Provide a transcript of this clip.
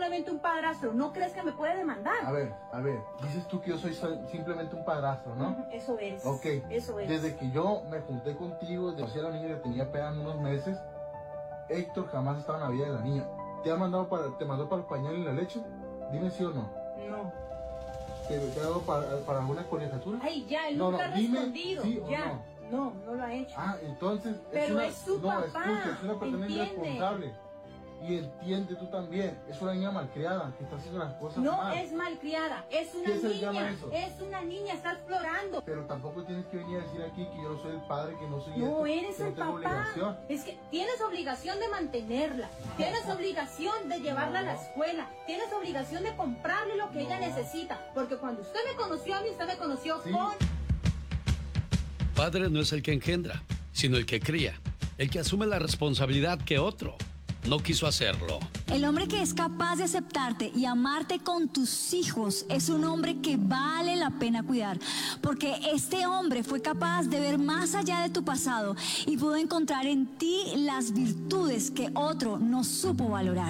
simplemente un padrastro, ¿no crees que me puede demandar? A ver, dices tú que yo soy simplemente un padrastro, ¿no? Eso es. Ok, eso es. Desde que yo me junté contigo, conocí a la niña que tenía apenas unos meses, Héctor jamás estaba en la vida de la niña. ¿Te mandó para el pañal y la leche? Dime sí o no. No. ¿Te ha dado para alguna colegiatura? Ay, ya, él nunca ha respondido. Sí ya. No lo ha hecho. Ah, entonces... Pero es su papá. Escucha, es una persona ¿entiende? irresponsable. Y entiende tú también. Es una niña malcriada que está haciendo las cosas No mal. es malcriada, es una ¿Qué se niña. llama eso? Es una niña, está explorando. Pero tampoco tienes que venir a decir aquí que yo no soy el padre, que no soy No esto, eres que no el tengo papá. obligación. Es que tienes obligación de mantenerla. Tienes obligación de llevarla a la escuela. Tienes obligación de comprarle lo que ella necesita. Porque cuando usted me conoció a mí, usted me conoció con... Padre no es el que engendra, sino el que cría. El que asume la responsabilidad que otro no quiso hacerlo. El hombre que es capaz de aceptarte y amarte con tus hijos es un hombre que vale la pena cuidar, porque este hombre fue capaz de ver más allá de tu pasado y pudo encontrar en ti las virtudes que otro no supo valorar.